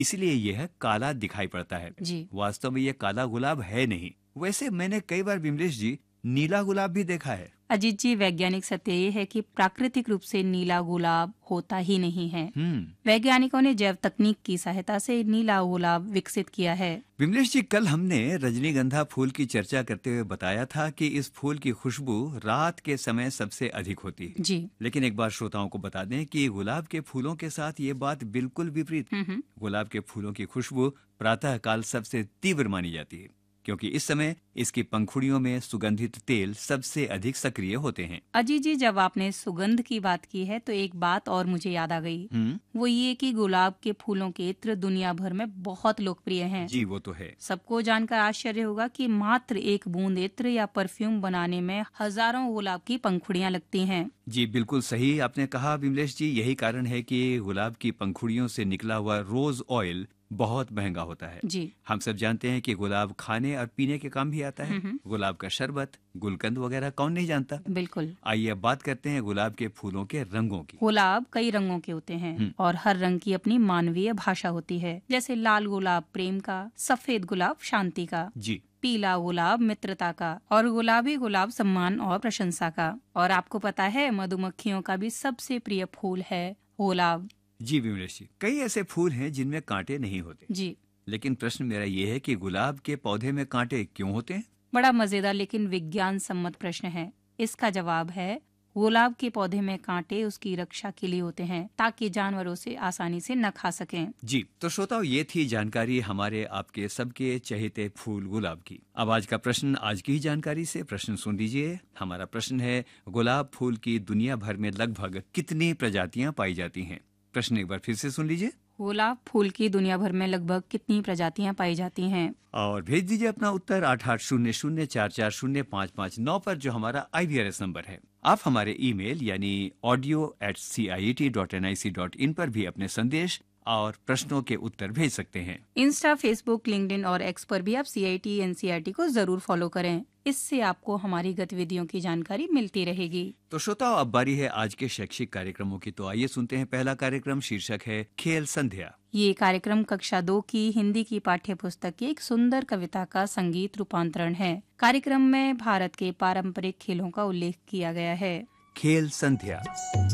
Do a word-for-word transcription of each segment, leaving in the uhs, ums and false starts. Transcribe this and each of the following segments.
इसलिए यह काला दिखाई पड़ता है। जी। वास्तव में यह काला गुलाब है नहीं। वैसे मैंने कई बार विमलेश जी नीला गुलाब भी देखा है। अजीत जी, वैज्ञानिक सत्य ये है कि प्राकृतिक रूप से नीला गुलाब होता ही नहीं है। हम्म वैज्ञानिकों ने जैव तकनीक की सहायता से नीला गुलाब विकसित किया है। विमलेश जी, कल हमने रजनीगंधा फूल की चर्चा करते हुए बताया था कि इस फूल की खुशबू रात के समय सबसे अधिक होती है। जी। लेकिन एक बार श्रोताओं को बता दें कि गुलाब के फूलों के साथ ये बात बिल्कुल विपरीत। हम्म गुलाब के फूलों की खुशबू प्रातः काल सबसे तीव्र मानी जाती है, क्योंकि इस समय इसकी पंखुड़ियों में सुगंधित तेल सबसे अधिक सक्रिय होते हैं। अजीत जी, जब आपने सुगंध की बात की है तो एक बात और मुझे याद आ गई। हम्म वो ये कि गुलाब के फूलों के इत्र दुनिया भर में बहुत लोकप्रिय हैं। जी, वो तो है। सबको जानकर आश्चर्य होगा कि मात्र एक बूंद इत्र या परफ्यूम बनाने में हजारों गुलाब की पंखुड़ियां लगती हैं। जी, बिल्कुल सही आपने कहा विमलेश जी। यही कारण है कि गुलाब की पंखुड़ियों से निकला हुआ रोज ऑयल बहुत महंगा होता है। जी। हम सब जानते हैं कि गुलाब खाने और पीने के काम भी आता है। हम्म। गुलाब का शरबत, गुलकंद वगैरह कौन नहीं जानता। बिल्कुल। आइए अब बात करते हैं गुलाब के फूलों के रंगों की। गुलाब कई रंगों के होते हैं हम्म। और हर रंग की अपनी मानवीय भाषा होती है। जैसे लाल गुलाब प्रेम का, सफेद गुलाब शांति का, जी। पीला गुलाब मित्रता का और गुलाबी गुलाब सम्मान और प्रशंसा का। और आपको पता है, मधुमक्खियों का भी सबसे प्रिय फूल है गुलाब। जी विमलेश जी, कई ऐसे फूल हैं जिनमें कांटे नहीं होते। जी। लेकिन प्रश्न मेरा ये है कि गुलाब के पौधे में कांटे क्यों होते हैं? बड़ा मजेदार लेकिन विज्ञान सम्मत प्रश्न है। इसका जवाब है, गुलाब के पौधे में कांटे उसकी रक्षा के लिए होते हैं ताकि जानवरों से आसानी से न खा सकें। जी, तो श्रोताओ, ये थी जानकारी हमारे आपके सबके चहेते फूल गुलाब की। अब आज का प्रश्न, आज की ही जानकारी से प्रश्न सुन लीजिए। हमारा प्रश्न है, गुलाब फूल की दुनिया भर में लगभग कितनी प्रजातियां पाई जाती हैं? प्रश्न एक बार फिर से सुन लीजिए। गुलाब फूल की दुनिया भर में लगभग कितनी प्रजातियां पाई जाती हैं? और भेज दीजिए अपना उत्तर आठ आठ शून्य शून्य चार चार शून्य पाँच पाँच नौ पर, जो हमारा आई वी आर एस नंबर है। आप हमारे ईमेल यानी audio eight C I E T dot N I C dot in पर भी अपने संदेश और प्रश्नों के उत्तर भेज सकते हैं। इंस्टा, फेसबुक, लिंक्डइन और एक्स पर भी आप सी I T N C R T को जरूर फॉलो करें। इससे आपको हमारी गतिविधियों की जानकारी मिलती रहेगी। तो श्रोताओ, अब बारी है आज के शैक्षिक कार्यक्रमों की। तो आइए सुनते हैं पहला कार्यक्रम, शीर्षक है खेल संध्या। ये कार्यक्रम कक्षा दो की हिंदी की पाठ्य पुस्तक की एक सुंदर कविता का संगीत रूपांतरण है। कार्यक्रम में भारत के पारंपरिक खेलों का उल्लेख किया गया है। खेल संध्या।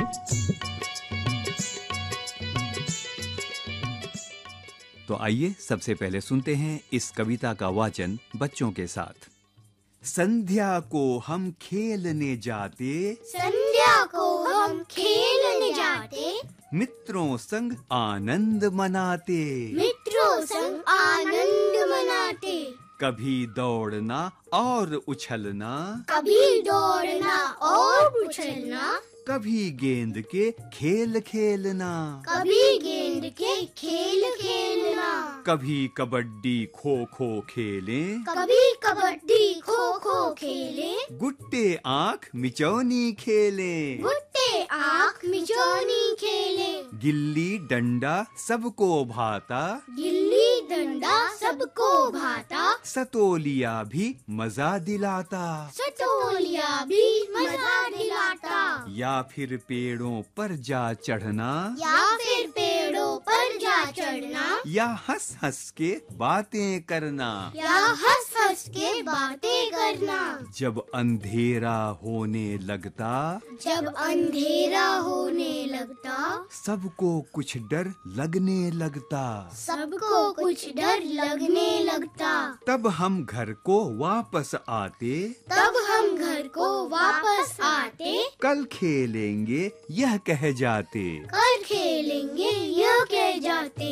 तो आइए सबसे पहले सुनते हैं इस कविता का वाचन बच्चों के साथ। संध्या को हम खेलने जाते, संध्या को हम खेलने जाते, मित्रों संग आनंद मनाते, मित्रों संग आनंद मनाते। कभी दौड़ना और उछलना, कभी दौड़ना और उछलना, कभी गेंद के खेल खेलना, कभी गेंद के खेल खेलना, कभी कबड्डी खो खो खेलें, कभी कबड्डी खो खो खेले, गुट्टे आंख मिचौनी खेलें, गुट्टे आंख मिचौनी खेले, गिल्ली डंडा सबको भाता, गिल्ली डंडा सबको भाता, सतोलिया भी मजा दिलाता, सतोलिया भी मजा दिलाता। या फिर पेड़ों पर जा चढ़ना, या फिर पेड़ों पर जा चढ़ना, या हंस हंस के बातें करना, या हंस हंस के बातें करना। जब अंधेरा होने लगता, जब अंधेरा होने लगता, सबको कुछ डर लगने लगता, सबको कुछ डर लगने लगता। तब हम घर को वापस आते, तब हम घर को वापस आते, कल खेलेंगे यह कह जाते, कल खेलेंगे यह कह जाते।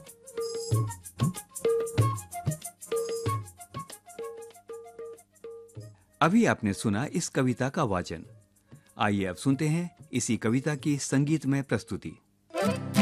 अभी आपने सुना इस कविता का वाचन। आइए अब सुनते हैं इसी कविता की संगीतमय प्रस्तुति।